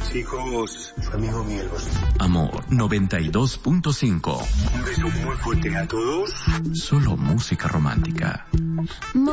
hijos, su amigo Mielos. Amor 92.5. Un beso muy fuerte a todos. Solo música romántica.